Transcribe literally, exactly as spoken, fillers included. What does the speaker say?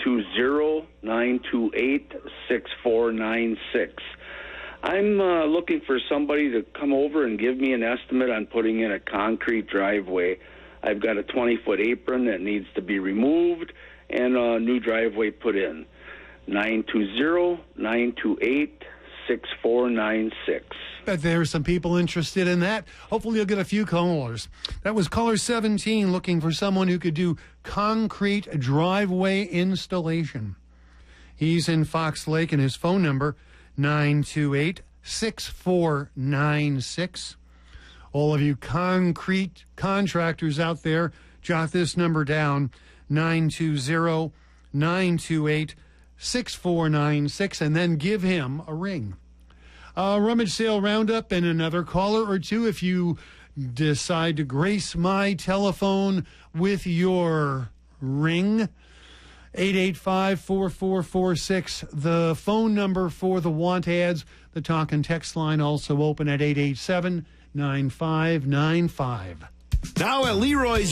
two zero, nine two eight, six four nine six. I'm uh, looking for somebody to come over and give me an estimate on putting in a concrete driveway. I've got a twenty-foot apron that needs to be removed and a new driveway put in. nine two zero, nine two eight, six four nine six. Bet there are some people interested in that. Hopefully you'll get a few callers. That was caller seventeen looking for someone who could do concrete driveway installation. He's in Fox Lake, and his phone number, nine two eight, six four nine six. All of you concrete contractors out there, jot this number down, nine two zero, nine two eight, six four nine six, and then give him a ring. Uh, rummage sale roundup and another caller or two if you decide to grace my telephone with your ring. eight eight five, four four four six, the phone number for the want ads. The talk and text line also open at eight eight seven, nine five nine five. Now at Leroy's